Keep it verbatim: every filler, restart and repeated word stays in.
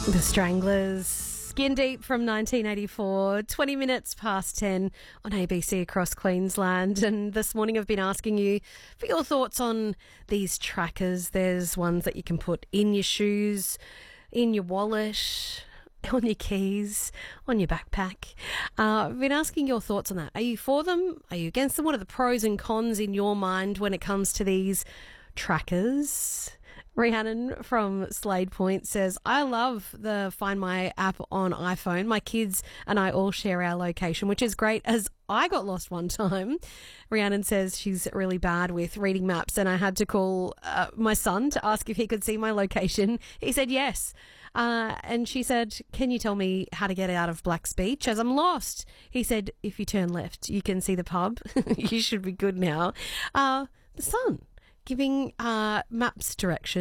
The Stranglers, Skin Deep from nineteen eighty-four, twenty minutes past ten on A B C across Queensland. And this morning I've been asking you for your thoughts on these trackers. There's ones that you can put in your shoes, in your wallet, on your keys, on your backpack. Uh, I've been asking your thoughts on that. Are you for them? Are you against them? What are the pros and cons in your mind when it comes to these trackers? Rhiannon from Slade Point says, I love the Find My app on iPhone. My kids and I all share our location, which is great as I got lost one time. Rhiannon says she's really bad with reading maps and I had to call uh, my son to ask if he could see my location. He said yes. Uh, and she said, can you tell me how to get out of Black's Beach as I'm lost? He said, if you turn left, you can see the pub. You should be good now. Uh, the son giving uh, maps directions.